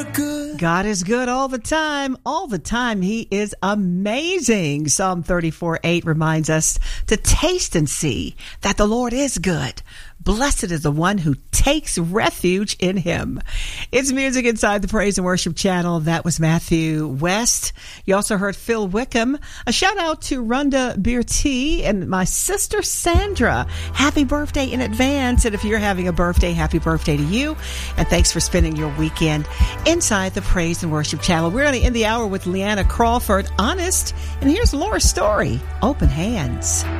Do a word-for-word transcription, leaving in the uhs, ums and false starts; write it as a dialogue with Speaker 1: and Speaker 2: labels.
Speaker 1: God is good all the time. All the time. He is amazing. Psalm thirty-four eight reminds us to taste and see that the Lord is good. Blessed is the one who takes refuge in him. It's music inside the Praise and Worship channel. That was Matthew West. You also heard Phil Wickham. A shout out to Rhonda Beartee and my sister Sandra. Happy birthday in advance. And if you're having a birthday, happy birthday to you. And thanks for spending your weekend inside the Praise and Worship channel. We're going to end the hour with Leanna Crawford, Honest. And here's Laura's story, Open Hands.